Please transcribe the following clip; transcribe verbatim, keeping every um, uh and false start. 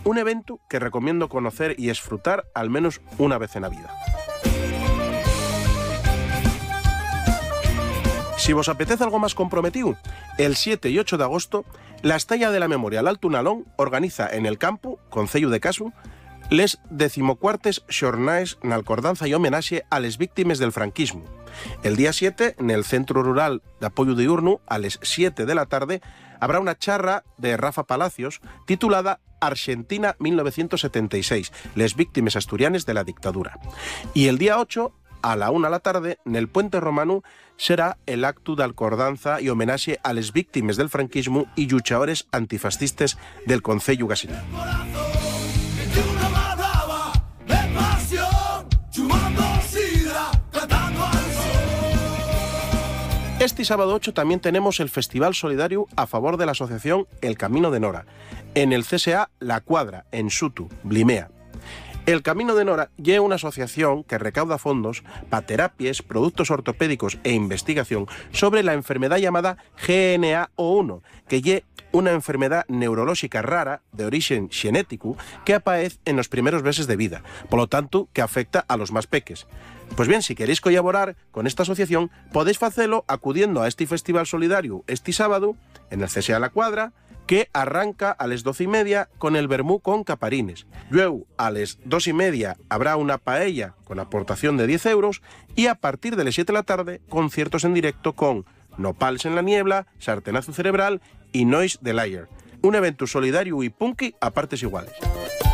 Un evento que recomiendo conocer y disfrutar al menos una vez en la vida. Si vos apetece algo más comprometido, el siete y ocho de agosto, la Estalla de la Memoria al Alto Nalón organiza en el campo, Concello de Casu, les decimocuartes xornaes n'alcordanza y homenaxe a les víctimes del franquismo. El día siete, en el Centro Rural de Apoyo Diurno, a las siete de la tarde, habrá una charra de Rafa Palacios titulada Argentina mil novecientos setenta y seis, les víctimes asturianes de la dictadura. Y el día ocho, a la una de la tarde, en el Puente Romano, será el acto de alcordanza y homenaxe a les víctimes del franquismo y luchadores antifascistas del Concello Gasinal. Este sábado ocho también tenemos el Festival Solidario a favor de la asociación El Camino de Nora, en el C S A La Cuadra, en Sutu, Blimea. El Camino de Nora es una asociación que recauda fondos para terapias, productos ortopédicos e investigación sobre la enfermedad llamada G N A O uno, que es una enfermedad neurológica rara de origen genético que aparece en los primeros meses de vida, por lo tanto que afecta a los más peques. Pues bien, si queréis colaborar con esta asociación, podéis hacerlo acudiendo a este festival solidario este sábado en el C S A La Cuadra, que arranca a las doce y media con el vermú con caparines. Luego, a las dos y media habrá una paella con aportación de diez euros y a partir de las siete de la tarde, conciertos en directo con Nopals en la Niebla, Sartenazo Cerebral y Noise the Liar. Un evento solidario y punky a partes iguales.